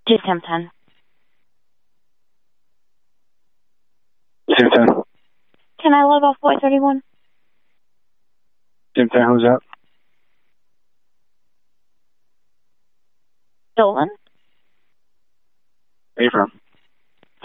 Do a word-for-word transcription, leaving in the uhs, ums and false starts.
Just Tim ten. Tim ten. Can I log off Flight thirty-one? Tim ten, who's that? Dolan?